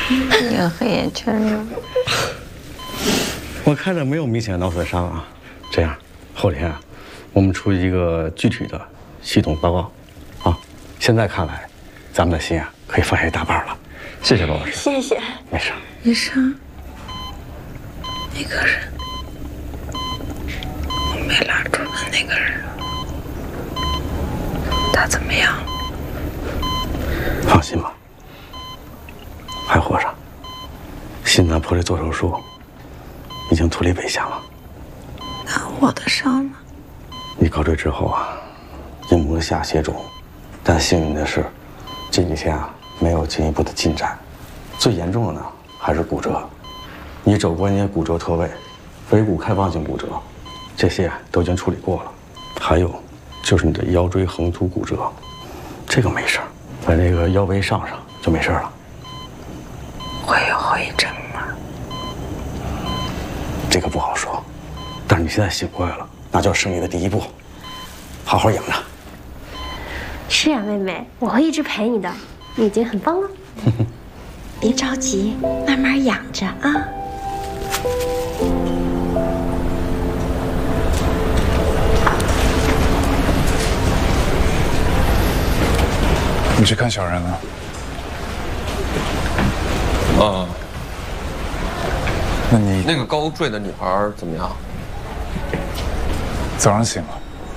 你有黑眼圈吗？ 我看着没有明显的脑损伤啊。这样，后天啊，我们出一个具体的系统报告。啊，现在看来，咱们的心啊可以放下一大半了。谢谢罗老师。 谢谢。 没事。 医生，那个人，我没拉住的那个人，他怎么样？ 放心吧，还活着。心脏破裂做手术，已经脱离危险了。 那我的伤呢？ 你高坠之后啊，硬膜下血肿，但幸运的是，这几天啊没有进一步的进展。最严重的呢还是骨折，你肘关节骨折脱位，尾骨开放性骨折，这些都已经处理过了。还有就是你的腰椎横突骨折，这个没事，在那个腰围上就没事了。 会有后遗症吗？ 这个不好说，但是你现在醒过来了，那就是胜利的第一步。好好养着。 是啊，妹妹，我会一直陪你的，你已经很棒了。 别着急，慢慢养着啊。 你去看小人了？ 啊。 那你那个高坠的女孩怎么样？ 早上醒了。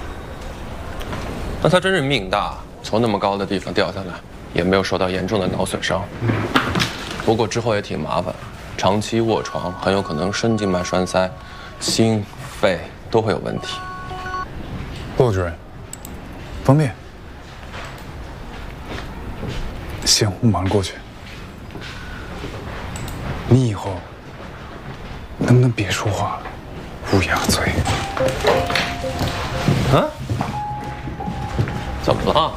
那她真是命大，从那么高的地方掉下来，也没有受到严重的脑损伤。不过之后也挺麻烦，长期卧床很有可能深静脉栓塞，心、肺都会有问题。 骆主任，方便？行，我马上过去。你以后能不能别说话了？乌鸦嘴。 啊？怎么了？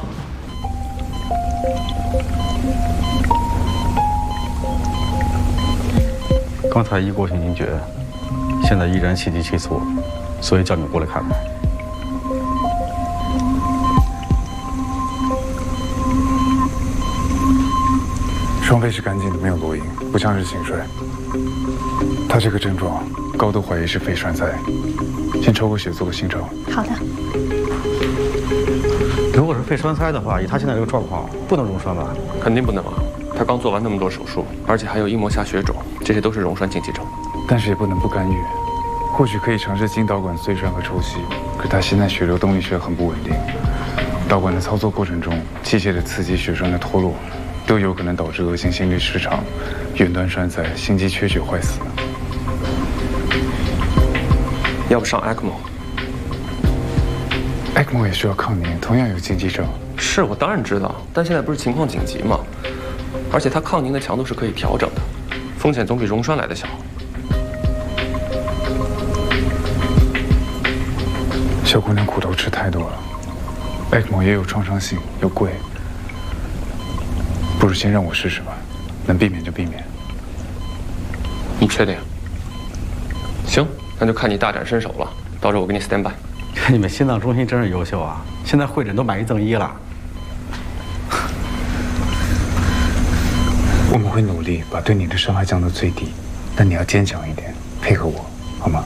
刚才一过性凝决，现在依然气急气促，所以叫你过来看看。 双肺是干净的，没有罗音，不像是心衰。他这个症状高度怀疑是肺栓塞，先抽个血做个心超。 好的。 如果是肺栓塞的话，以他现在这个状况，不能溶栓吧？ 肯定不能啊！他刚做完那么多手术，而且还有硬膜下血肿，这些都是溶栓禁忌症。 但是也不能不干预，或许可以尝试经导管碎栓和抽吸。可他现在血流动力学很不稳定，导管的操作过程中，器械的刺激、血栓的脱落，都有可能导致恶性心律失常、远端栓塞、心肌缺血坏死。 要不上 ECMO 也需要抗凝，同样有禁忌症。 是我当然知道，但现在不是情况紧急吗？而且它抗凝的强度是可以调整的，风险总比溶栓来的小。 小姑娘苦头吃太多了 ，ECMO 也有创伤性，又贵，不如先让我试试吧，能避免就避免。 你确定？行，那就看你大展身手了，到时候我给你 stand by。 你们心脏中心真是优秀啊！现在会诊都买1赠1了。 我们会努力把对你的伤害降到最低，但你要坚强一点，配合我，好吗？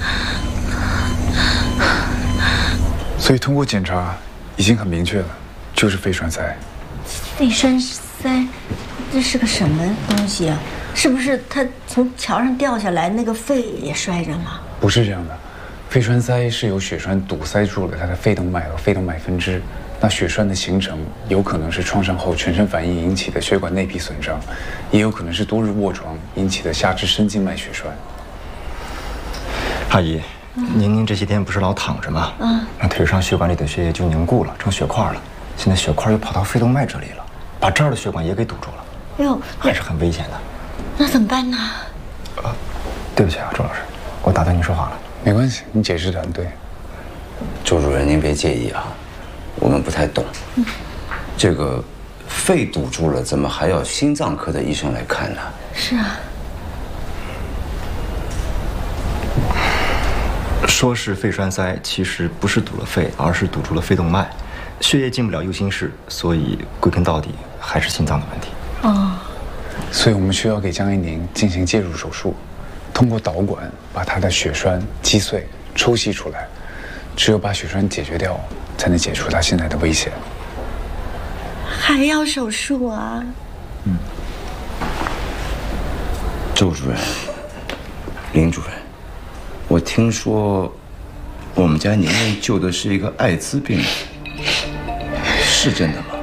所以通过检查已经很明确了，就是肺栓塞。 肺栓塞，这是个什么东西啊？是不是他从桥上掉下来，那个肺也摔着了？ 不是这样的，肺栓塞是由血栓堵塞住了它的肺动脉和肺动脉分支。那血栓的形成有可能是创伤后全身反应引起的血管内皮损伤，也有可能是多日卧床引起的下肢深静脉血栓。 阿姨，宁这些天不是老躺着吗？那腿上血管里的血液就凝固了，成血块了。现在血块又跑到肺动脉这里了，把这儿的血管也给堵住了。 哎呦， 还是很危险的。 那怎么办呢？ 对不起啊，周老师，我打断您说话了。 没关系，你解释得很对。 周主任，您别介意啊，我们不太懂。这个肺堵住了，怎么还要心脏科的医生来看呢？ 是啊。 说是肺栓塞，其实不是堵了肺，而是堵住了肺动脉，血液进不了右心室，所以归根到底还是心脏的问题。 哦， 所以我们需要给江一宁进行介入手术，通过导管把她的血栓击碎、抽吸出来。只有把血栓解决掉，才能解除她现在的危险。 还要手术啊？ 周主任、林主任，我听说我们家宁宁救的是一个艾滋病人，是真的吗？